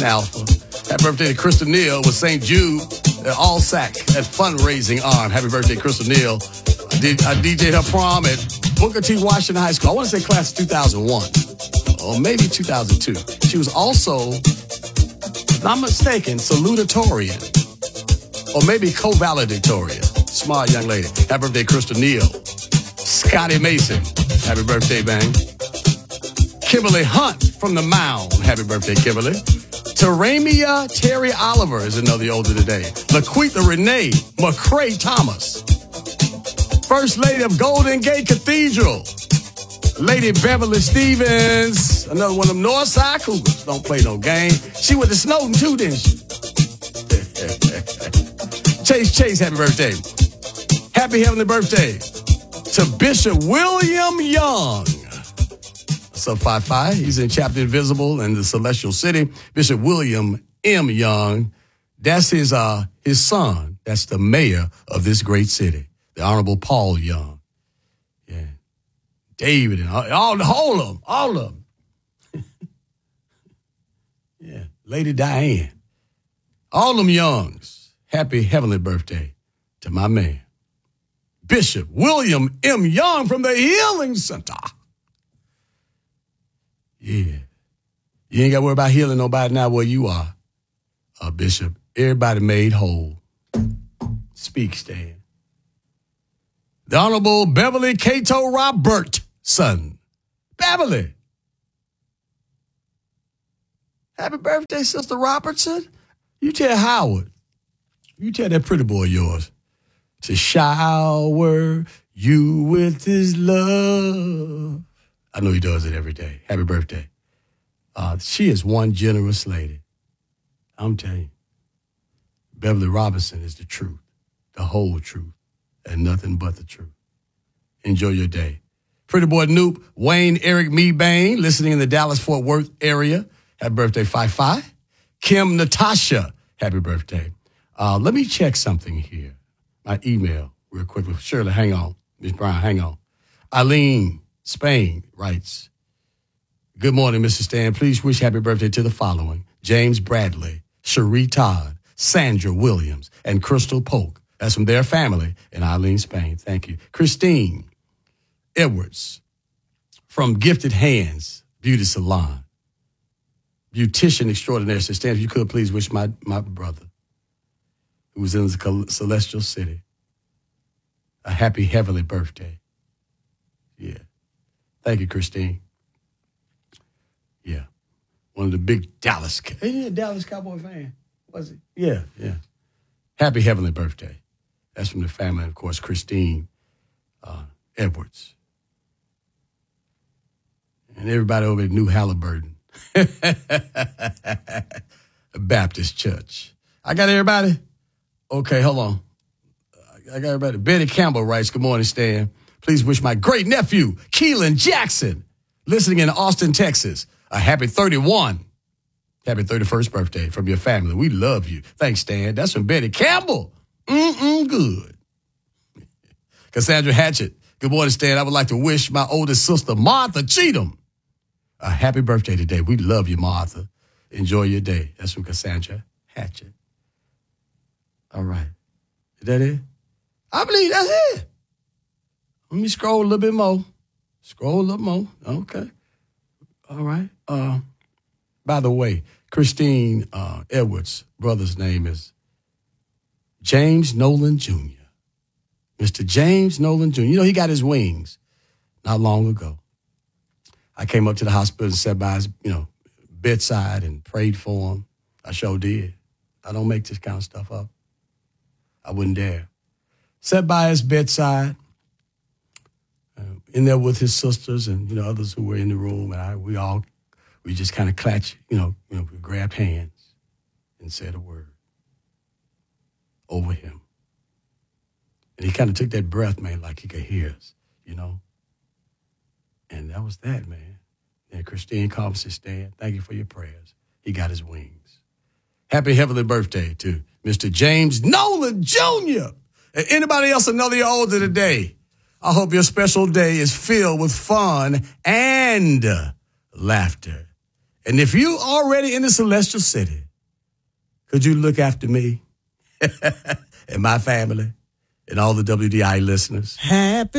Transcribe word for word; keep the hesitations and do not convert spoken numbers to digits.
Alpha. Happy birthday to Crystal Neal with Saint Jude at Allsack, that fundraising arm. Happy birthday, Crystal Neal. I, did, I DJed her prom at Booker T. Washington High School. I want to say class of two thousand one or maybe two thousand two. She was also, if not mistaken, salutatorian or maybe co-valedictorian. Smart young lady. Happy birthday, Crystal Neal. Scotty Mason. Happy birthday, man. Kimberly Hunt from the Mound. Happy birthday, Kimberly. Teramia Terry Oliver is another older today. Laquita Renee McCrae Thomas. First Lady of Golden Gate Cathedral. Lady Beverly Stevens. Another one of them Northside Cougars. Don't play no game. She went to Snowden too, didn't she? Chase Chase, happy birthday. Happy heavenly birthday to Bishop William Young. What's up, Phi Phi? He's in Chapter Invisible in the Celestial City. Bishop William M. Young. That's his uh his son. That's the mayor of this great city, the Honorable Paul Young. Yeah. David and all, all, all of them, all of them. Yeah. Lady Diane. All them Youngs. Happy heavenly birthday to my man, Bishop William M. Young from the Healing Center. Yeah. You ain't got to worry about healing nobody now where you are, uh, Bishop. Everybody made whole. Speak, Stan. The Honorable Beverly Cato Robertson. Beverly. Happy birthday, Sister Robertson. You tell Howard. You tell that pretty boy of yours to shower you with his love. I know he does it every day. Happy birthday. Uh, she is one generous lady. I'm telling you. Beverly Robinson is the truth, the whole truth, and nothing but the truth. Enjoy your day. Pretty boy Noop, Wayne Eric Meebane, listening in the Dallas-Fort Worth area. Happy birthday, Phi Phi. Kim Natasha, happy birthday. Uh, let me check something here. My email, real quickly. Shirley, hang on. Miss Brown, hang on. Eileen Spain writes, good morning, Mister Stan. Please wish happy birthday to the following: James Bradley, Cherie Todd, Sandra Williams, and Crystal Polk. That's from their family in Eileen, Spain. Thank you. Christine Edwards from Gifted Hands Beauty Salon. Beautician extraordinaire. Says, Stan, if you could please wish my, my brother, who was in the Celestial City, a happy heavenly birthday. Yeah. Thank you, Christine. Yeah. One of the big Dallas, ain't he a Dallas Cowboy fan? Was he? Yeah, yeah. Happy heavenly birthday. That's from the family, of course, Christine uh, Edwards. And everybody over at New Halliburton. Baptist Church. I got everybody? Okay, hold on. I got everybody. Betty Campbell writes, good morning, Stan. Please wish my great nephew, Keelan Jackson, listening in Austin, Texas, a happy thirty-one. Happy thirty-first birthday from your family. We love you. Thanks, Stan. That's from Betty Campbell. Mm-mm, good. Cassandra Hatchett. Good morning, Stan. I would like to wish my oldest sister, Martha Cheatham, a happy birthday today. We love you, Martha. Enjoy your day. That's from Cassandra Hatchett. All right. Is that it? I believe that's it. Let me scroll a little bit more. Scroll a little more. Okay. All right. Uh, by the way, Christine uh, Edwards' brother's name is James Nolan Junior Mister James Nolan Junior You know, he got his wings not long ago. I came up to the hospital and sat by his, you know, bedside and prayed for him. I sure did. I don't make this kind of stuff up. I wouldn't dare. Sat by his bedside, uh, in there with his sisters and, you know, others who were in the room. And I, we all, we just kind of clutched, you know, you know, we grabbed hands and said a word over him. And he kind of took that breath, man, like he could hear us, you know. And that was that, man. And Christine called and said, Stan, thank you for your prayers. He got his wings. Happy heavenly birthday to Mister James Nolan Junior And anybody else another year older today, I hope your special day is filled with fun and laughter. And if you already in the celestial city, could you look after me and my family and all the W D I listeners? Happy